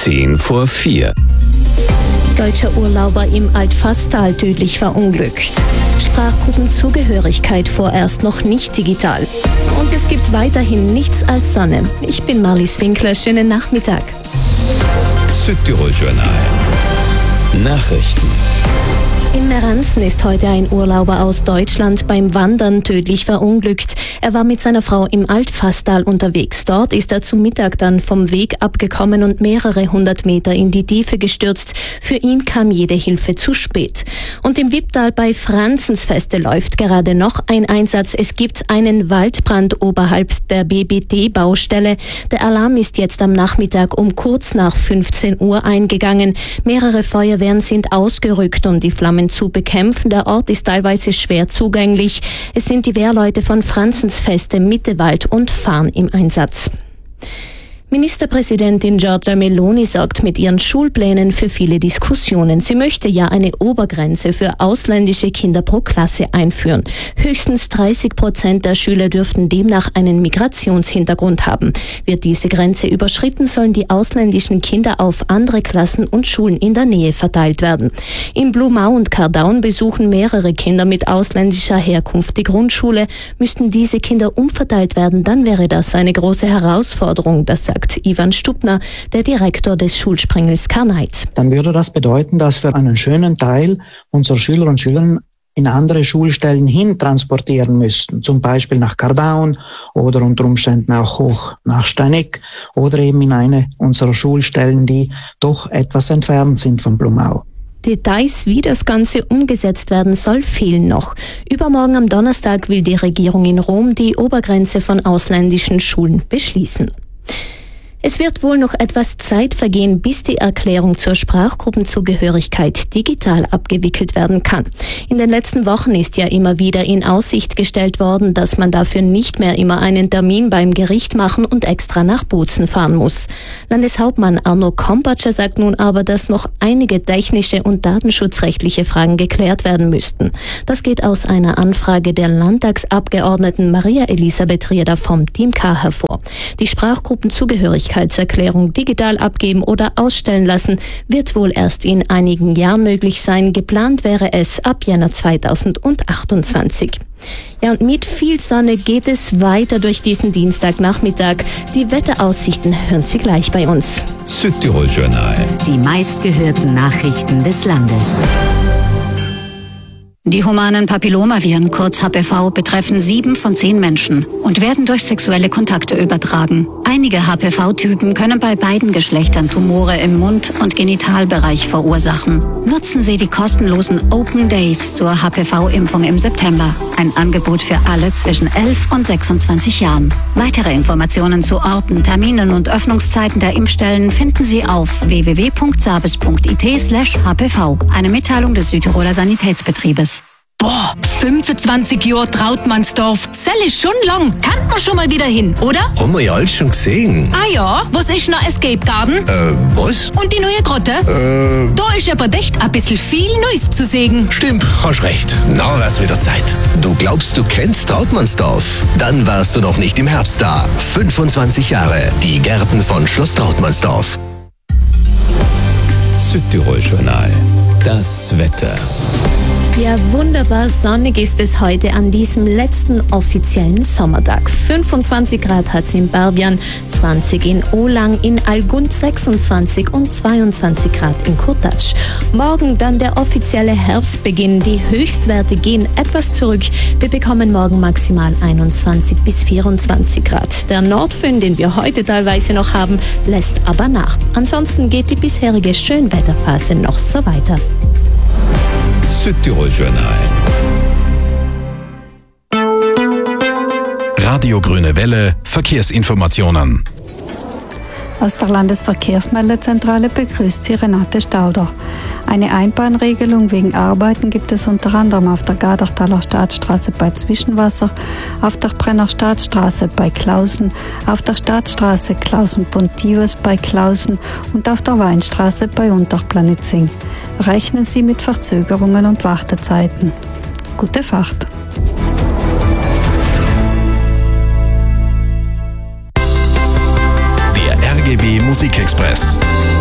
4:10. Deutscher Urlauber im Altfasstal tödlich verunglückt. Sprachgruppenzugehörigkeit vorerst noch nicht digital. Und es gibt weiterhin nichts als Sonne. Ich bin Marlies Winkler, schönen Nachmittag. Südtirol Journal. Nachrichten. In Meranzen ist heute ein Urlauber aus Deutschland beim Wandern tödlich verunglückt. Er war mit seiner Frau im Altfasstal unterwegs. Dort ist er zum Mittag dann vom Weg abgekommen und mehrere 100 Meter in die Tiefe gestürzt. Für ihn kam jede Hilfe zu spät. Und im Wipptal bei Franzensfeste läuft gerade noch ein Einsatz. Es gibt einen Waldbrand oberhalb der BBT-Baustelle. Der Alarm ist jetzt am Nachmittag um kurz nach 15 Uhr eingegangen. Mehrere Feuerwehren sind ausgerückt, um die Flammen zu bekämpfen. Der Ort ist teilweise schwer zugänglich. Es sind die Wehrleute von Franzensfeste, Mittewald und Farn im Einsatz. Ministerpräsidentin Giorgia Meloni sorgt mit ihren Schulplänen für viele Diskussionen. Sie möchte ja eine Obergrenze für ausländische Kinder pro Klasse einführen. Höchstens 30% der Schüler dürften demnach einen Migrationshintergrund haben. Wird diese Grenze überschritten, sollen die ausländischen Kinder auf andere Klassen und Schulen in der Nähe verteilt werden. In Blumau und Kardaun besuchen mehrere Kinder mit ausländischer Herkunft die Grundschule. Müssten diese Kinder umverteilt werden, dann wäre das eine große Herausforderung, das sagt Ivan Stubner, der Direktor des Schulsprengels Karneit. Dann würde das bedeuten, dass wir einen schönen Teil unserer Schüler und Schülerinnen in andere Schulstellen hin transportieren müssten, zum Beispiel nach Kardaun oder unter Umständen auch hoch nach Steineck oder eben in eine unserer Schulstellen, die doch etwas entfernt sind von Blumau. Details, wie das Ganze umgesetzt werden soll, fehlen noch. Übermorgen am Donnerstag will die Regierung in Rom die Obergrenze von ausländischen Schulen beschließen. Es wird wohl noch etwas Zeit vergehen, bis die Erklärung zur Sprachgruppenzugehörigkeit digital abgewickelt werden kann. In den letzten Wochen ist ja immer wieder in Aussicht gestellt worden, dass man dafür nicht mehr immer einen Termin beim Gericht machen und extra nach Bozen fahren muss. Landeshauptmann Arno Kompatscher sagt nun aber, dass noch einige technische und datenschutzrechtliche Fragen geklärt werden müssten. Das geht aus einer Anfrage der Landtagsabgeordneten Maria Elisabeth Rieder vom Team K hervor. Die Sprachgruppenzugehörigkeitserklärung digital abgeben oder ausstellen lassen, wird wohl erst in einigen Jahren möglich sein. Geplant wäre es ab Jänner 2028. Ja, und mit viel Sonne geht es weiter durch diesen Dienstagnachmittag. Die Wetteraussichten hören Sie gleich bei uns. Südtirol Journal. Die meistgehörten Nachrichten des Landes. Die humanen Papillomaviren, kurz HPV, betreffen 7 von 10 Menschen und werden durch sexuelle Kontakte übertragen. Einige HPV-Typen können bei beiden Geschlechtern Tumore im Mund- und Genitalbereich verursachen. Nutzen Sie die kostenlosen Open Days zur HPV-Impfung im September. Ein Angebot für alle zwischen 11 und 26 Jahren. Weitere Informationen zu Orten, Terminen und Öffnungszeiten der Impfstellen finden Sie auf www.sabis.it/hpv. Eine Mitteilung des Südtiroler Sanitätsbetriebes. Boah, 25 Jahre Trautmannsdorf. Sell ist schon lang. Kann man schon mal wieder hin, oder? Haben wir ja alles schon gesehen. Ah ja, was ist noch Escape Garden? Was? Und die neue Grotte? Da ist aber echt ein bisschen viel Neues zu sehen. Stimmt, hast recht. Na, wär's wieder Zeit. Du glaubst, du kennst Trautmannsdorf? Dann warst du noch nicht im Herbst da. 25 Jahre. Die Gärten von Schloss Trautmannsdorf. Südtirol Journal. Das Wetter. Ja, wunderbar sonnig ist es heute an diesem letzten offiziellen Sommertag. 25 Grad hat es in Barbian, 20 in Olang, in Algund 26 und 22 Grad in Kurtatsch. Morgen dann der offizielle Herbstbeginn. Die Höchstwerte gehen etwas zurück. Wir bekommen morgen maximal 21 bis 24 Grad. Der Nordföhn, den wir heute teilweise noch haben, lässt aber nach. Ansonsten geht die bisherige Schönwetterphase noch so weiter. Südtirol Journal. Radio Grüne Welle, Verkehrsinformationen. Aus der Landesverkehrsmeldezentrale begrüßt Sie Renate Stauder. Eine Einbahnregelung wegen Arbeiten gibt es unter anderem auf der Gadertaler Staatsstraße bei Zwischenwasser, auf der Brenner Staatsstraße bei Klausen, auf der Staatsstraße Klausen-Pontivus bei Klausen und auf der Weinstraße bei Unterplanitzing. Rechnen Sie mit Verzögerungen und Wartezeiten. Gute Fahrt! Der RGW Musikexpress.